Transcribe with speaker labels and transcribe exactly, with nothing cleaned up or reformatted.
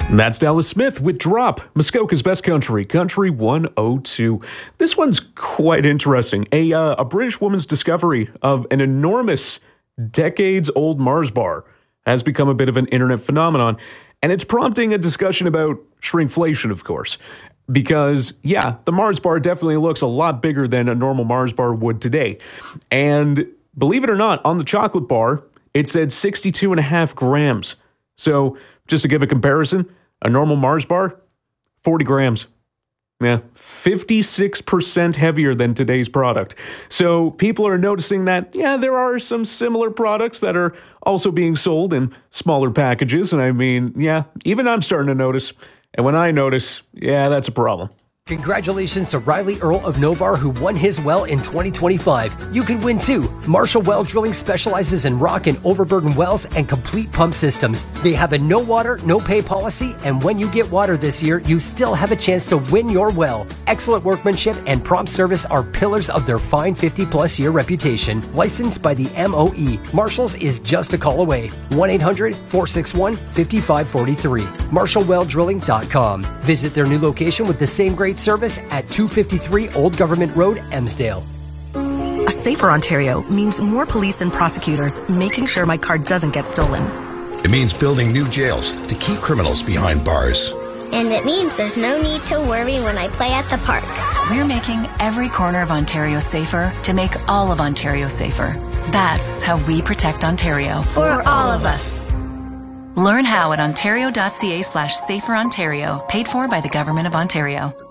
Speaker 1: That's Dallas Smith with Drop, Muskoka's Best Country, Country one oh two. This one's quite interesting. A, uh, a British woman's discovery of an enormous, decades-old Mars bar has become a bit of an internet phenomenon, and it's prompting a discussion about shrinkflation, of course. Because, yeah, the Mars bar definitely looks a lot bigger than a normal Mars bar would today. And believe it or not, on the chocolate bar, it said sixty-two and a half grams. So, just to give a comparison, a normal Mars bar, forty grams. Yeah, fifty-six percent heavier than today's product. So people are noticing that, yeah, there are some similar products that are also being sold in smaller packages. And I mean, yeah, even I'm starting to notice. And when I notice, yeah, that's a problem.
Speaker 2: Congratulations to Riley Earl of Novar, who won his well in twenty twenty-five. You could win too. Marshall Well Drilling specializes in rock and overburden wells and complete pump systems. They have a no water, no pay policy, and when you get water this year, you still have a chance to win your well. Excellent workmanship and prompt service are pillars of their fine fifty plus year reputation. Licensed by the M O E, Marshall's is just a call away. one eight hundred, four six one, five five four three. marshall well drilling dot com. Visit their new location with the same great service at two fifty-three Old Government Road, Emsdale.
Speaker 3: A safer Ontario means more police and prosecutors making sure my car doesn't get stolen.
Speaker 4: It means building new jails to keep criminals behind bars.
Speaker 5: And it means there's no need to worry when I play at the park.
Speaker 6: We're making every corner of Ontario safer to make all of Ontario safer. That's how we protect Ontario.
Speaker 5: For all of us.
Speaker 6: Learn how at ontario.ca slash safer Ontario, paid for by the Government of Ontario.